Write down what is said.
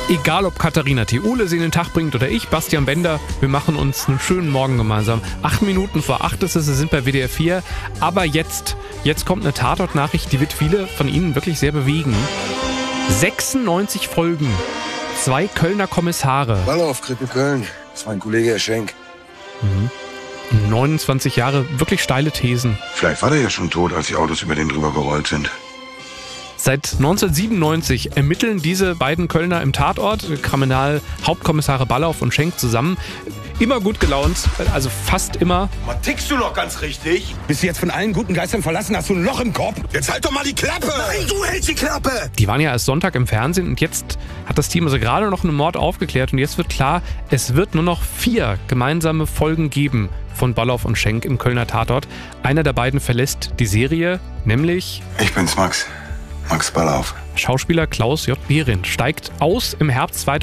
Egal ob Katharina Theule sie in den Tag bringt oder ich, Bastian Bender, wir machen uns einen schönen Morgen gemeinsam. 8 Minuten vor 8 ist es, wir sind bei WDR 4. Aber jetzt kommt eine Tatort-Nachricht, die wird viele von Ihnen wirklich sehr bewegen. 96 Folgen, 2 Kölner Kommissare. Ballauf, Krippe Köln. Das ist mein Kollege Herr Schenk. 29 Jahre, wirklich steile Thesen. Vielleicht war der ja schon tot, als die Autos über den drüber gerollt sind. Seit 1997 ermitteln diese beiden Kölner im Tatort, Kriminalhauptkommissare Ballauf und Schenk zusammen. Immer gut gelaunt, also fast immer. Man tickst du noch ganz richtig? Bist du jetzt von allen guten Geistern verlassen? Hast du ein Loch im Kopf? Jetzt halt doch mal die Klappe! Nein, du hältst die Klappe! Die waren ja erst Sonntag im Fernsehen und jetzt hat das Team also gerade noch einen Mord aufgeklärt und jetzt wird klar, es wird nur noch 4 gemeinsame Folgen geben von Ballauf und Schenk im Kölner Tatort. Einer der beiden verlässt die Serie, nämlich... Ich bin's, Max. Max Ballauf. Schauspieler Klaus J. Behrendt steigt aus im Herbst 2000.